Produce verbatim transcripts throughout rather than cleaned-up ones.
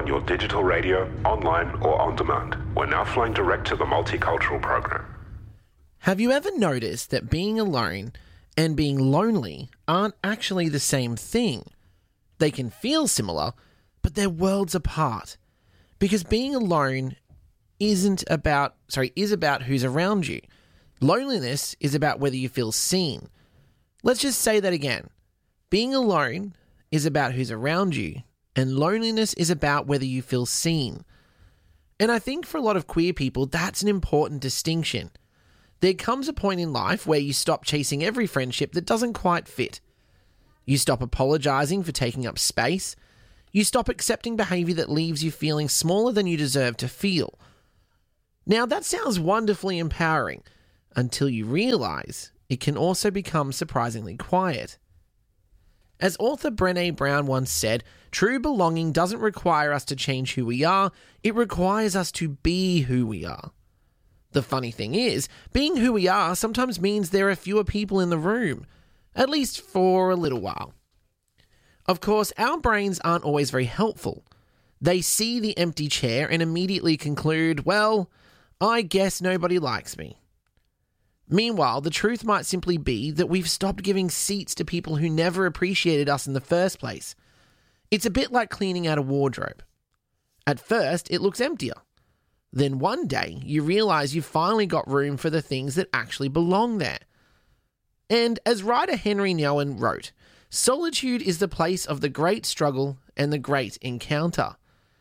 on your digital radio, online, or on demand. We're now flying direct to the multicultural program. Have you ever noticed that being alone and being lonely aren't actually the same thing? They can feel similar, but they're worlds apart. Because being alone isn't about, sorry, is about who's around you. Loneliness is about whether you feel seen. Let's just say that again. Being alone is about who's around you, and loneliness is about whether you feel seen. And I think for a lot of queer people, that's an important distinction. There comes a point in life where you stop chasing every friendship that doesn't quite fit. You stop apologising for taking up space. You stop accepting behaviour that leaves you feeling smaller than you deserve to feel. Now, that sounds wonderfully empowering until you realise it can also become surprisingly quiet. As author Brené Brown once said, true belonging doesn't require us to change who we are, it requires us to be who we are. The funny thing is, being who we are sometimes means there are fewer people in the room, at least for a little while. Of course, our brains aren't always very helpful. They see the empty chair and immediately conclude, well, I guess nobody likes me. Meanwhile, the truth might simply be that we've stopped giving seats to people who never appreciated us in the first place. It's a bit like cleaning out a wardrobe. At first, it looks emptier. Then one day, you realise you've finally got room for the things that actually belong there. And as writer Henry Nouwen wrote, solitude is the place of the great struggle and the great encounter.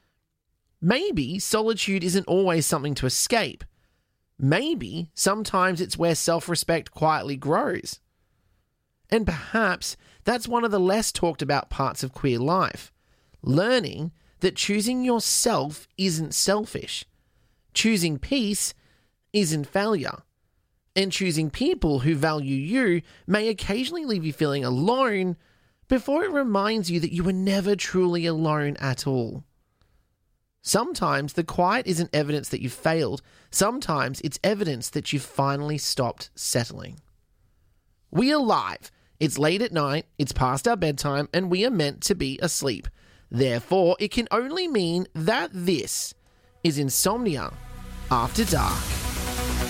Maybe solitude isn't always something to escape. Maybe sometimes it's where self-respect quietly grows. And perhaps that's one of the less talked about parts of queer life. Learning that choosing yourself isn't selfish. Choosing peace isn't failure. And choosing people who value you may occasionally leave you feeling alone before it reminds you that you were never truly alone at all. Sometimes the quiet isn't evidence that you've failed. Sometimes it's evidence that you've finally stopped settling. We are live. It's late at night, it's past our bedtime, and we are meant to be asleep. Therefore, it can only mean that this is Insomnia After Dark.